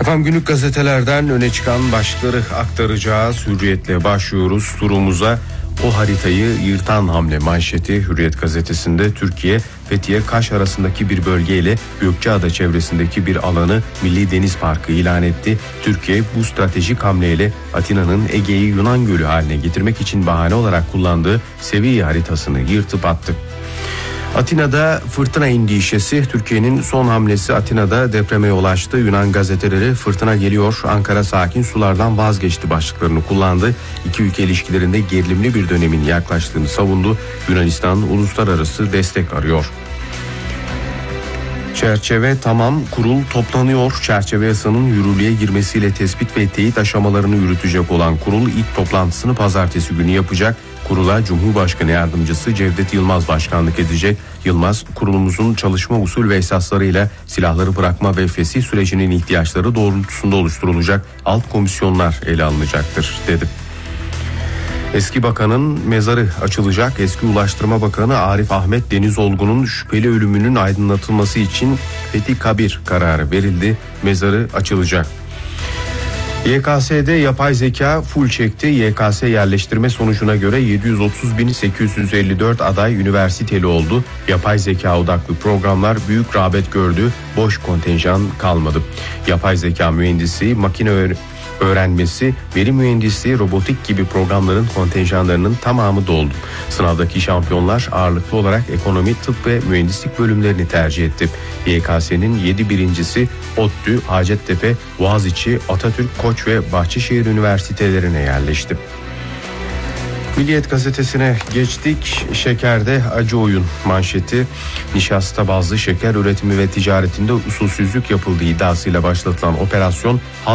Efendim günlük gazetelerden öne çıkan başlıkları aktaracağız. Hürriyetle başlıyoruz turumuza. O haritayı yırtan hamle manşeti Hürriyet gazetesinde Türkiye, Fethiye-Kaş arasındaki bir bölgeyle Gökçeada çevresindeki bir alanı Milli Deniz Parkı ilan etti. Türkiye bu stratejik hamleyle Atina'nın Ege'yi Yunan Gölü haline getirmek için bahane olarak kullandığı seviye haritasını yırtıp attı. Atina'da fırtına endişesi, Türkiye'nin son hamlesi Atina'da depreme yol açtı. Yunan gazeteleri fırtına geliyor, Ankara sakin sulardan vazgeçti başlıklarını kullandı. İki ülke ilişkilerinde gerilimli bir dönemin yaklaştığını savundu. Yunanistan uluslararası destek arıyor. Çerçeve tamam, kurul toplanıyor. Çerçeve yasanın yürürlüğe girmesiyle tespit ve teyit aşamalarını yürütecek olan kurul ilk toplantısını pazartesi günü yapacak. Kurula Cumhurbaşkanı Yardımcısı Cevdet Yılmaz başkanlık edecek. Yılmaz, kurulumuzun çalışma usul ve esaslarıyla silahları bırakma ve fesih sürecinin ihtiyaçları doğrultusunda oluşturulacak alt komisyonlar ele alınacaktır dedi. Eski bakanın mezarı açılacak. Eski Ulaştırma Bakanı Arif Ahmet Denizolgu'nun şüpheli ölümünün aydınlatılması için Fethi Kabir kararı verildi. Mezarı açılacak. YKS'de yapay zeka full çekti. YKS yerleştirme sonucuna göre 730.854 aday üniversiteli oldu. Yapay zeka odaklı programlar büyük rağbet gördü. Boş kontenjan kalmadı. Yapay zeka mühendisi, makine öğrenmesi, veri mühendisliği, robotik gibi programların kontenjanlarının tamamı doldu. Sınavdaki şampiyonlar ağırlıklı olarak ekonomi, tıp ve mühendislik bölümlerini tercih etti. YKS'nin 7 birincisi ODTÜ, Hacettepe, Boğaziçi, Atatürk, Koç ve Bahçeşehir üniversitelerine yerleşti. Milliyet gazetesine geçtik. Şekerde acı oyun manşeti. Nişasta bazlı şeker üretimi ve ticaretinde usulsüzlük yapıldığı iddiasıyla başlatılan operasyon